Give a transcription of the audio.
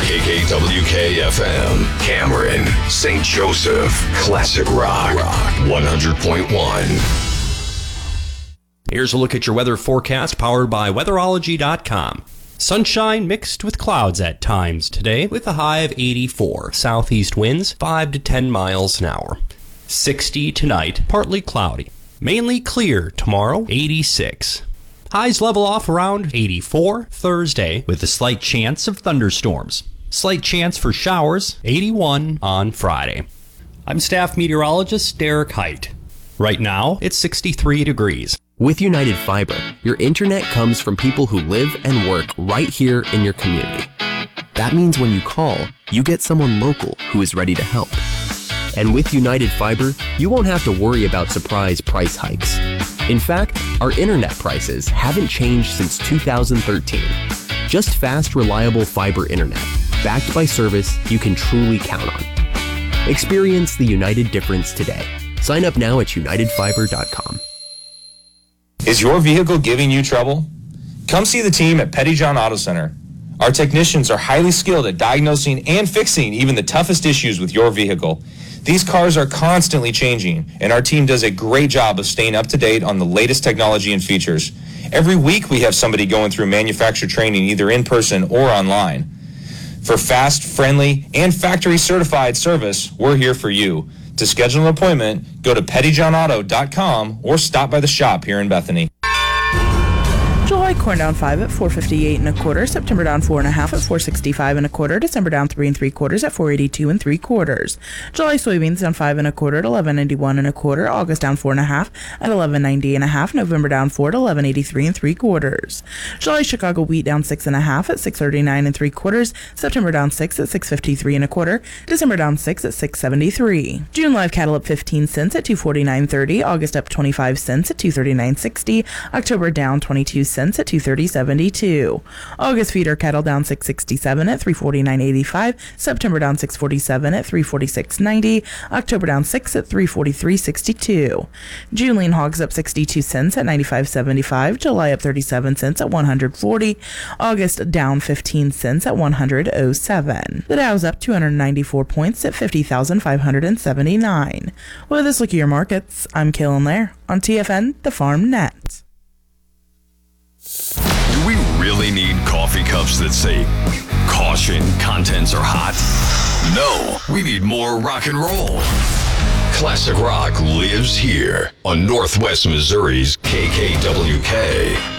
KKWK-FM, Cameron, St. Joseph, Classic Rock 100.1. Here's a look at your weather forecast powered by weatherology.com. Sunshine mixed with clouds at times today with a high of 84. Southeast winds 5 to 10 miles an hour. 60 tonight, partly cloudy. Mainly clear tomorrow, 86. Highs level off around 84 Thursday with a slight chance of thunderstorms. Slight chance for showers, 81 on Friday. I'm staff meteorologist Derek Height. Right now, it's 63 degrees. With United Fiber, your internet comes from people who live and work right here in your community. That means when you call, you get someone local who is ready to help. And with United Fiber, you won't have to worry about surprise price hikes. In fact, our internet prices haven't changed since 2013. Just fast, reliable fiber internet, backed by service you can truly count on. Experience the United difference today. Sign up now at unitedfiber.com. Is your vehicle giving you trouble? Come see the team at Pettyjohn Auto Center. Our technicians are highly skilled at diagnosing and fixing even the toughest issues with your vehicle. These cars are constantly changing, and our team does a great job of staying up to date on the latest technology and features. Every week we have somebody going through manufacturer training either in person or online. For fast, friendly, and factory-certified service, we're here for you. To schedule an appointment, go to pettyjohnauto.com or stop by the shop here in Bethany. July corn down 5 at 458 1/4. September down 4 1/2 at 465 1/4. December down 3 3/4 at 482 3/4. July soybeans down 5 1/4 at 1191 1/4. August down 4 1/2 at 1190 1/2. November down 4 at 1183 3/4. July Chicago wheat down 6 1/2 at 639 3/4. September down 6 at 653 1/4. December down 6 at 673. June live cattle up 15 cents at 249.30. August up 25 cents at 239.60. October down 22 cents at 230.72. August feeder cattle down 667 at 349.85. September down 647 at 346.90. October down 6 at 343.62. June lean hogs up 62 cents at 95.75. July up 37 cents at 140. August down 15 cents at 100.07. The Dow's up 294 points at 50,579. With this look at your markets, I'm Kaylin Lair on TFN, the Farm Net. Do we really need coffee cups that say, "Caution, contents are hot"? No, we need more rock and roll. Classic rock lives here on Northwest Missouri's KKWK.